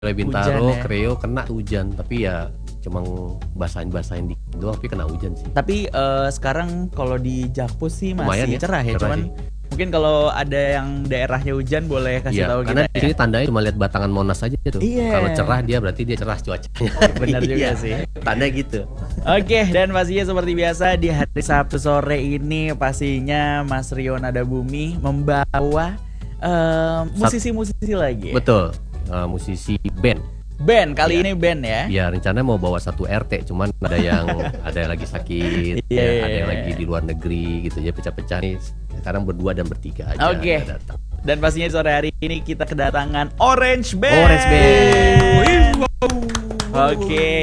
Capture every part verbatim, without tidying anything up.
Oleh Bintaro, Hujan ya. Kreo kena hujan, tapi ya cuma basahin-basahin dikit doang, tapi kena hujan sih. Tapi eh, sekarang kalau di Jakpus sih Lumayan masih ya, cerah ya, cerah cuman sih. mungkin kalau ada yang daerahnya hujan boleh kasih Iya, tahu karena kita di ya. sini tandanya cuma lihat batangan Monas aja tuh. Iya. Kalau cerah dia berarti dia cerah cuacanya. Benar juga Iya, sih. Tanda gitu. Oke, dan pastinya seperti biasa di hari Sabtu sore ini pastinya Mas Rio Nadabumi membawa eh, musisi-musisi lagi. Betul. Uh, musisi band. Band kali Iya. ini band ya. Ya rencananya mau bawa satu R T, cuman ada yang ada yang lagi sakit, Iya, ya, iya, ada yang iya. lagi di luar negeri gitu ya, pecah-pecah nih. Sekarang berdua dan bertiga aja. Oke. yang datang. Dan pastinya sore hari ini kita kedatangan Orange Band. Orange Band. Oke.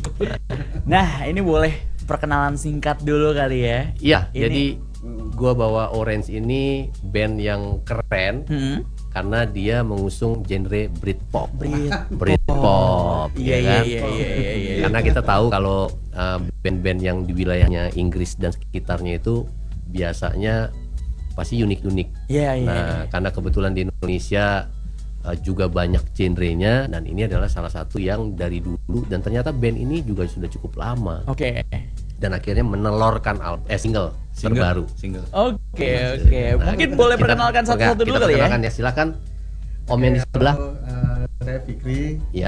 Nah, ini boleh perkenalan singkat dulu kali ya. Iya, Ini- jadi gua bawa Orange ini band yang keren Hmm? karena dia mengusung genre Britpop. Brit- Britpop, Iya, ya iya, kan? iya, iya, iya, iya. Karena kita tahu kalau uh, band-band yang di wilayahnya Inggris dan sekitarnya itu biasanya pasti unik-unik. Iya, iya. Nah, karena kebetulan di Indonesia uh, juga banyak genrenya, dan ini adalah salah satu yang dari dulu, dan ternyata band ini juga sudah cukup lama Oke. dan akhirnya menelorkan al- eh single, terbaru. Single. Oke, oke. Nah, Mungkin boleh kita- perkenalkan oke, satu-satu dulu kita kali ya. perkenalkan ya. Silakan. Om yang di sebelah. Halo, eh, saya Fikri, Ya.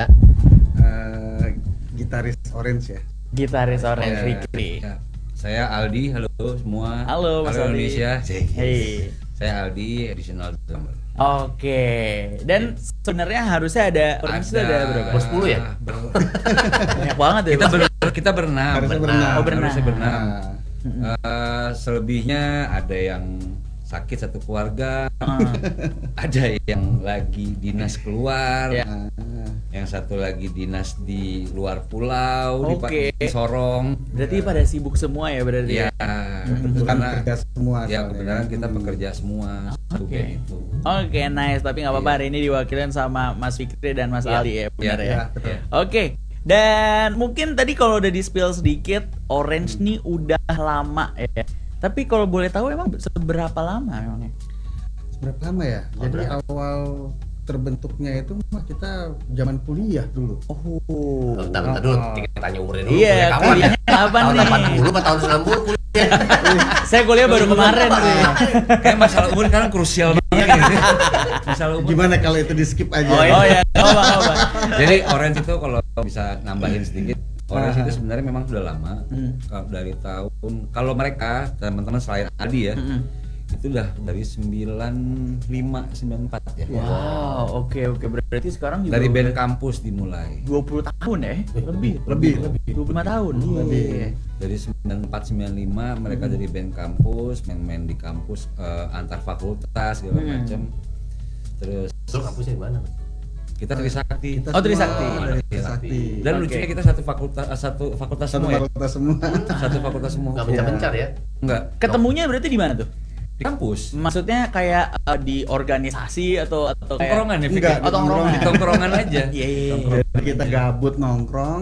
eh, gitaris Orange ya. Gitaris Orange Ya, Fikri. Ya. Saya Aldi, halo semua. Halo, Mas Aldi. Indonesia. Hey. Saya Aldi, additional drummer. Oke. Dan sebenarnya harusnya ada Orange itu ada berapa? Bos sepuluh ya? ber- Banyak banget ya. kita Bos. ber, kita berenam. Harusnya benar. berenam. Oh, berenam. Harusnya berenam. Nah, Eh, selebihnya ada yang sakit satu keluarga, Ah. ada yang lagi dinas keluar, Ya. nah, yang satu lagi dinas di luar pulau, di Pa- Oke. di Sorong. Berarti pada sibuk semua ya berarti. Ya, kebetulan karena kerja semua. ya soalnya. kebenaran kita Hmm. bekerja semua. satu Oke. band itu. Oke, nice. Tapi nggak apa-apa hari ini diwakilin sama Mas Fikri dan Mas Iya. Ali ya, benar Iya, ya. Ya, betul. Iya. Oke. Dan mungkin tadi kalau udah di spill sedikit, Orange nih udah lama ya. Tapi kalau boleh tahu emang seberapa lama emangnya? Berapa lama ya? Oh, Jadi berapa? awal terbentuknya itu mah kita zaman kuliah dulu. Oh. Bentar, bentar dulu, kita tanya umurnya dulu. Iya, Kuliah kapan ya? kuliahnya kapan Tahun nih? delapan puluh apa tahun sembilan puluh kuliah? Saya kuliah baru kemarin sih. Kayak masalah umur sekarang krusial banget gitu. Masalah umur. Gimana kalau itu di skip aja? Oh, oh ya, nggak apa, nggak apa. Jadi Orange itu kalau bisa nambahin sedikit, Orange Ah. itu sebenarnya memang sudah lama. Hmm. Kalau dari tahun, kalau mereka teman-teman selain Adi ya, Mm-mm. itu udah dari sembilan lima sembilan empat ya. Wow, oke oke berarti sekarang juga Dari band udah kampus dimulai. dua puluh tahun ya? Lebih. Lebih, lebih. dua puluh lima tahun. Lebih. Iya. Dari sembilan empat sembilan lima mereka Hmm. dari band kampus, main-main di kampus eh, antar fakultas segala Hmm. macam. Terus Terus kampusnya di mana? Mas? kita Trisakti. Kita Oh, semua Trisakti. dari Iya. Trisakti. Dan Oke. lucunya kita satu fakultas eh, satu fakultas Satu semua ya. fakultas semua. Satu fakultas semua. Nggak mencar-mencar ya? Enggak. Ketemunya berarti di mana tuh? Di kampus. Maksudnya kayak uh, di organisasi atau atau kayak Tongkrongan ya, Fik? Enggak, Oh, tongkrongan. Di tongkrongan aja. Iya, iya, iya. Jadi kita gabut nongkrong,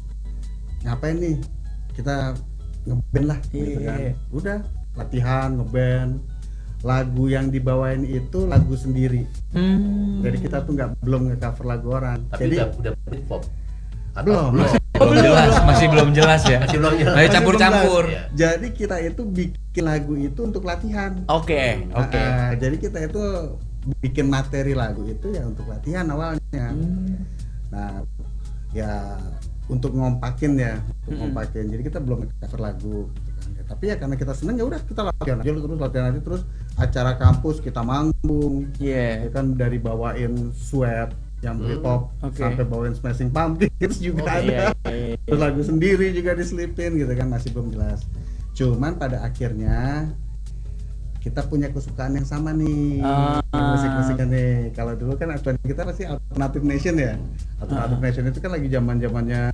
ngapain nih? Kita ngeband lah, gitu Iya. kan. Udah latihan ngeband. Lagu yang dibawain itu lagu sendiri. Hmm. Jadi kita tuh nggak belum nge-cover lagu orang. Tapi Jadi udah udah Britpop. Atau Belum, belum. Oh, belum belum, jelas, belum. masih belum jelas ya. Masih belum jelas. Masih Masih campur-campur. belum jelas. jadi kita itu bikin lagu itu untuk latihan. Oke, oke. Nah, jadi kita itu bikin materi lagu itu ya untuk latihan awalnya. Hmm. Nah, ya untuk ngompakin ya, untuk Mm-mm. ngompakin. Jadi kita belum cover lagu gitu kan. Ya, tapi ya karena kita seneng ya udah kita latihan aja terus latihan aja terus acara kampus kita manggung. Iya. Ya kan dari bawain sweat yang Hmm, Britpop oke. sampai bawain Smashing Pumpkins juga Oh, ada. iya, iya, iya. Terus lagu sendiri juga diselipin gitu kan, masih belum jelas. Cuman pada akhirnya kita punya kesukaan yang sama nih, Ah. musik-musiknya nih. Kalau dulu kan acuan kita pasti Alternative Nation ya. Alternative Ah. Nation itu kan lagi zaman-zamannya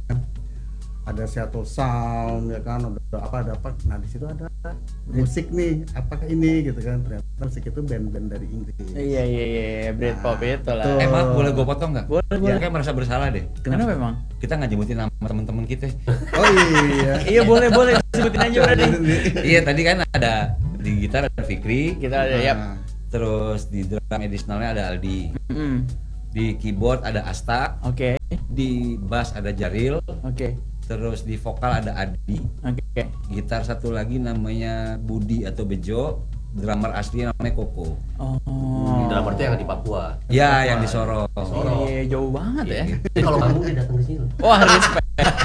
ada Seattle Sound ya kan, ada apa ada apa. Nah, di situ ada musik nih, apakah ini gitu kan. Ternyata musik itu band-band dari Inggris. Iya, iya, iya, Britpop Nah, itu lah. betul. Eh maaf, boleh gue potong nggak? Boleh, Ya, boleh. kayak merasa bersalah deh. Kenapa emang? Kita nggak nyebutin nama teman-teman kita. Oh iya. Iya, boleh, boleh. Sebutin aja berarti. Iya, tadi kan ada di gitar ada Fikri, Kita ada ya. Nah, terus di drum additionalnya ada Aldi. Hmm. Di keyboard ada Asta, Oke. di bass ada Jaril, Oke. terus di vokal ada Adi, Oke. gitar satu lagi namanya Budi atau Bejo, drummer asli namanya Koko. Oh. Drummer itu yang di Papua. Ya, yang di Sorong. Sorong. Iya, jauh banget ya. Jadi kalau kamu dia datang ke sini. Wah, respect.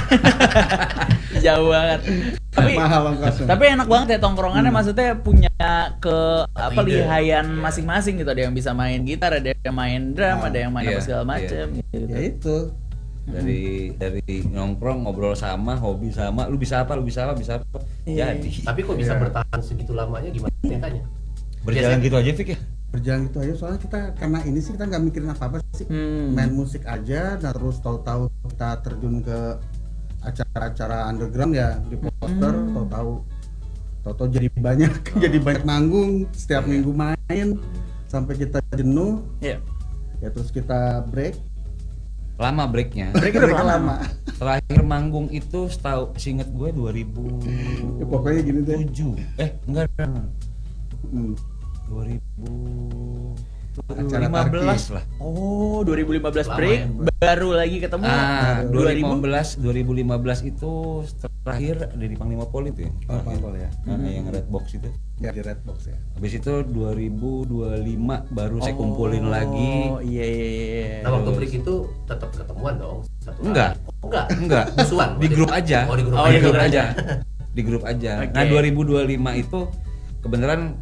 Jauh banget. Tapi mahal ongkosnya. tapi enak banget ya tongkrongannya, maksudnya punya ke apa ide. lihayan masing-masing gitu. Ada yang bisa main gitar, ada yang main drum, Ah, ada yang main iya, apa segala iya. macem gitu. Ya itu. Dari dari nongkrong ngobrol sama, hobi sama, lu bisa apa, lu bisa apa, bisa apa. Iya. Jadi Tapi kok bisa Iya. bertahan segitu lamanya gimana ceritanya? berjalan gitu aja Fik ya. Berjalan gitu aja soalnya kita karena ini sih kita nggak mikirin apa-apa sih. Hmm. Main musik aja, dan terus tahu-tahu kita terjun ke acara-acara underground ya di poster, Hmm. tahu-tahu tahu-tahu jadi banyak jadi banyak manggung setiap minggu main sampai kita jenuh Iya. ya, terus kita break. Lama breaknya. Break udah Break lama. Terakhir manggung itu setahu seinget gue dua ribu Ya, pokoknya gini deh. tujuh. Eh, enggak, enggak. Hmm. dua ribu Acara lima belas Tarki. lah. Oh, dua ribu lima belas Lama break, ya. baru lagi ketemu. Ah, dua dua ribu. ribu lima belas dua ribu lima belas itu terakhir ada di Panglima Poli itu ya. Oh, Panpol ya. Nah, yang red box itu. Ya di Red Box ya. Habis itu dua ribu dua puluh lima baru saya kumpulin Oh, lagi. iya iya iya. Nah waktu break itu tetap ketemuan dong satu hari. Enggak. Oh, enggak. Enggak, Musuhan. di grup aja. Oh di grup. Oh, di di grup grup aja. Di grup aja. Oke. Nah, dua ribu dua puluh lima itu kebenaran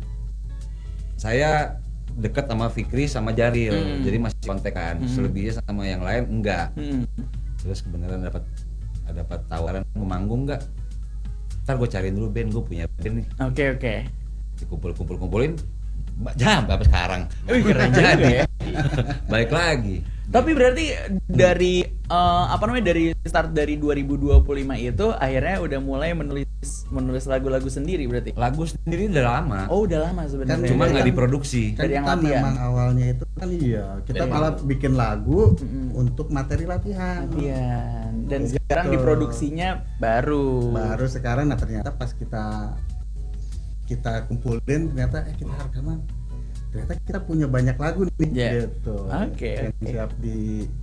saya dekat sama Fikri sama Jaril. Hmm. Jadi masih kontekan. Hmm. Selebihnya sama yang lain enggak. Hmm. Terus kebenaran dapat dapat tawaran mau manggung enggak? Ntar gue cariin dulu band, gue punya band nih. Oke oke. Dikumpul-kumpul-kumpulin jam sampai sekarang. Wih, keren juga Jadi, ya. balik lagi. Tapi berarti dari eh, apa namanya dari start dari dua ribu dua puluh lima itu akhirnya udah mulai menulis menulis lagu-lagu sendiri berarti. Lagu sendiri udah lama. Oh, udah lama sebenarnya. Cuma Kan- nggak kan- diproduksi. Kan Dari yang kita latihan. memang awalnya itu kan iya kita Dari malah manggung. bikin lagu Mm-mm. untuk materi latihan. Latihan. Dan Gitu. sekarang diproduksinya baru. Baru sekarang nah ternyata pas kita kita kumpulin ternyata eh kita rekaman. Ternyata kita punya banyak lagu nih Ya. gitu. Oke, Yang oke. siap di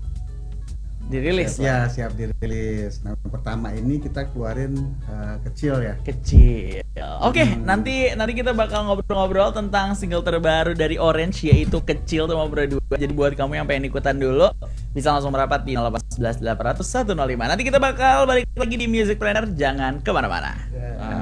Dirilis siap, lah. ya siap dirilis. Nah, yang pertama ini kita keluarin eh, kecil ya. Kecil. Oke, nanti nanti kita bakal ngobrol-ngobrol tentang single terbaru dari Orange yaitu Kecil sama berdua. Jadi buat kamu yang pengen ikutan dulu bisa langsung merapat di nol delapan satu satu delapan nol nol satu nol lima. Nanti kita bakal balik lagi di Music Planner, jangan kemana-mana. Ya.